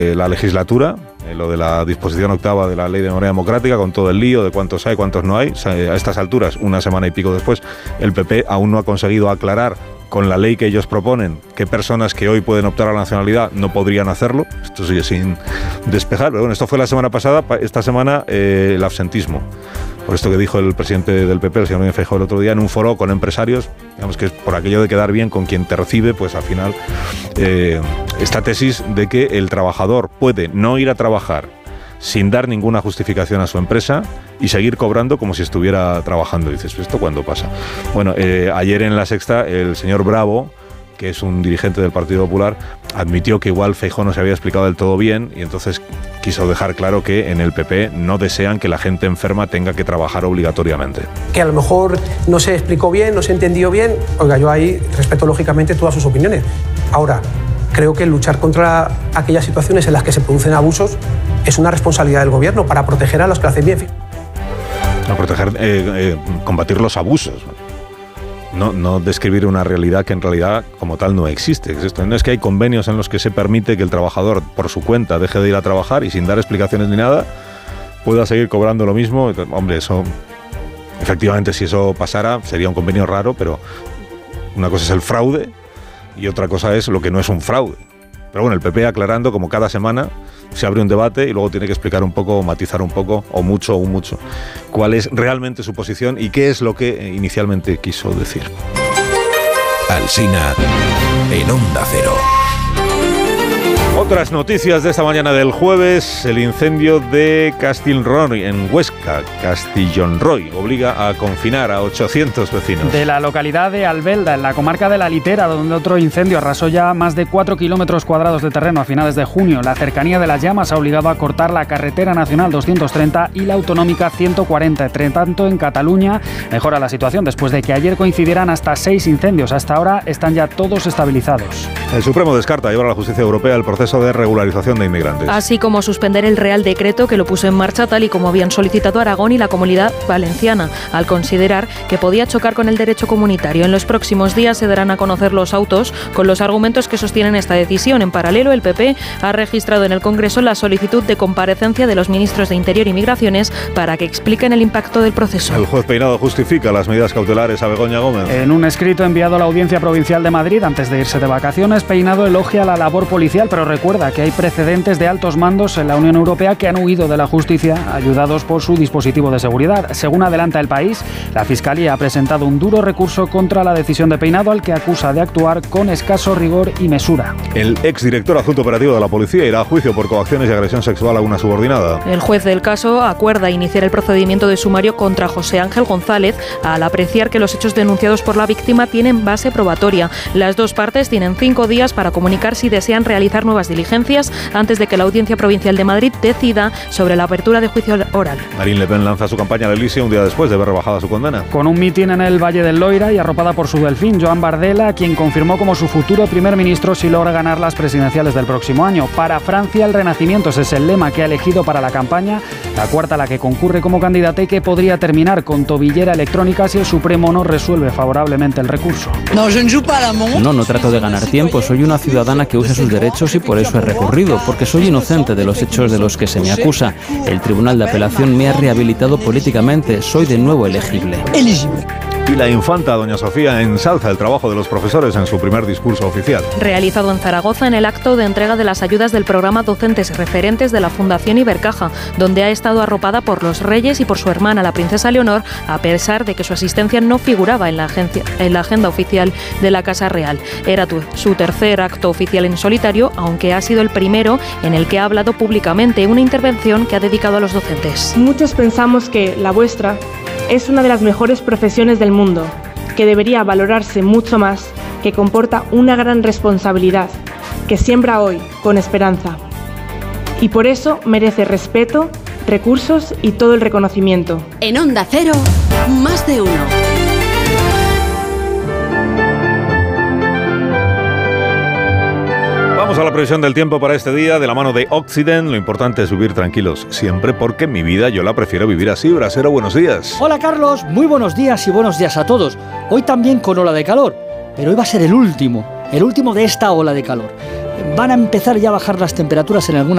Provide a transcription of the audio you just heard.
la legislatura, lo de la disposición octava de la Ley de Memoria Democrática, con todo el lío de cuántos hay, cuántos no hay. A estas alturas, una semana y pico después, el PP aún no ha conseguido aclarar con la ley que ellos proponen qué personas que hoy pueden optar a la nacionalidad no podrían hacerlo. Esto sigue sin despejar. Pero bueno, esto fue la semana pasada. Esta semana el absentismo. Por esto que dijo el presidente del PP, el señor Feijóo, el otro día en un foro con empresarios, digamos que por aquello de quedar bien con quien te recibe, pues al final esta tesis de que el trabajador puede no ir a trabajar sin dar ninguna justificación a su empresa y seguir cobrando como si estuviera trabajando. Y dices, ¿esto cuándo pasa? Bueno, ayer en La Sexta el señor Bravo, que es un dirigente del Partido Popular, admitió que igual Feijóo no se había explicado del todo bien y entonces quiso dejar claro que en el PP no desean que la gente enferma tenga que trabajar obligatoriamente. Que a lo mejor no se explicó bien, no se entendió bien. Oiga, yo ahí respeto lógicamente todas sus opiniones. Ahora, creo que luchar contra aquellas situaciones en las que se producen abusos es una responsabilidad del gobierno para proteger a los que hacen bien. A proteger, combatir los abusos. No describir una realidad que en realidad como tal no existe. No es que hay convenios en los que se permite que el trabajador por su cuenta deje de ir a trabajar y sin dar explicaciones ni nada pueda seguir cobrando lo mismo. Hombre, eso efectivamente, si eso pasara sería un convenio raro, pero una cosa es el fraude y otra cosa es lo que no es un fraude. Pero bueno, el PP aclarando, como cada semana se abre un debate y luego tiene que explicar un poco, o matizar un poco, o mucho, cuál es realmente su posición y qué es lo que inicialmente quiso decir. Alsina en Onda Cero. Otras noticias de esta mañana del jueves: el incendio de Castellonroy en Huesca. Castellonroy obliga a confinar a 800 vecinos. De la localidad de Albelda, en la comarca de La Litera, donde otro incendio arrasó ya más de 4 kilómetros cuadrados de terreno a finales de junio. La cercanía de las llamas ha obligado a cortar la carretera nacional 230 y la autonómica 140. Entre tanto, en Cataluña mejora la situación después de que ayer coincidieran hasta 6 incendios. Hasta ahora están ya todos estabilizados. El Supremo descarta llevar a la justicia europea el proceso de regularización de inmigrantes. Así como suspender el Real Decreto que lo puso en marcha, tal y como habían solicitado Aragón y la Comunidad Valenciana, al considerar que podía chocar con el derecho comunitario. En los próximos días se darán a conocer los autos con los argumentos que sostienen esta decisión. En paralelo, el PP ha registrado en el Congreso la solicitud de comparecencia de los ministros de Interior y Migraciones para que expliquen el impacto del proceso. El juez Peinado justifica las medidas cautelares a Begoña Gómez. En un escrito enviado a la Audiencia Provincial de Madrid antes de irse de vacaciones, Peinado elogia la labor policial, pero recuerda que hay precedentes de altos mandos en la Unión Europea que han huido de la justicia ayudados por su dispositivo de seguridad. Según adelanta El País, la Fiscalía ha presentado un duro recurso contra la decisión de Peinado, al que acusa de actuar con escaso rigor y mesura. El exdirector adjunto operativo de la policía irá a juicio por coacciones y agresión sexual a una subordinada. El juez del caso acuerda iniciar el procedimiento de sumario contra José Ángel González al apreciar que los hechos denunciados por la víctima tienen base probatoria. Las dos partes tienen 5 días para comunicar si desean realizar nuevas diligencias antes de que la Audiencia Provincial de Madrid decida sobre la apertura de juicio oral. Marine Le Pen lanza su campaña al Elíseo un día después de ver rebajada su condena. Con un mitin en el Valle del Loira y arropada por su delfín, Joan Bardella, quien confirmó como su futuro primer ministro si logra ganar las presidenciales del próximo año. Para Francia, el renacimiento, ese es el lema que ha elegido para la campaña, la cuarta a la que concurre como candidata y que podría terminar con tobillera electrónica si el Supremo no resuelve favorablemente el recurso. No trato de ganar tiempo, soy una ciudadana que usa sus derechos y por eso he recurrido, porque soy inocente de los hechos de los que se me acusa. El Tribunal de Apelación me ha rehabilitado políticamente, soy de nuevo elegible. Y la infanta doña Sofía ensalza el trabajo de los profesores en su primer discurso oficial. Realizado en Zaragoza en el acto de entrega de las ayudas del programa Docentes Referentes de la Fundación Ibercaja, donde ha estado arropada por los reyes y por su hermana, la princesa Leonor, a pesar de que su asistencia no figuraba en la agenda oficial de la Casa Real. Era su tercer acto oficial en solitario, aunque ha sido el primero en el que ha hablado públicamente, una intervención que ha dedicado a los docentes. Muchos pensamos que la vuestra es una de las mejores profesiones del mundo, que debería valorarse mucho más, que comporta una gran responsabilidad, que siembra hoy con esperanza. Y por eso merece respeto, recursos y todo el reconocimiento. En Onda Cero, más de uno. Vamos a la previsión del tiempo para este día de la mano de Occident. Lo importante es vivir tranquilos siempre, porque en mi vida yo la prefiero vivir así. Brasero, buenos días. Hola Carlos, muy buenos días y buenos días a todos. Hoy también con ola de calor, pero hoy va a ser el último de esta ola de calor. Van a empezar ya a bajar las temperaturas en algunas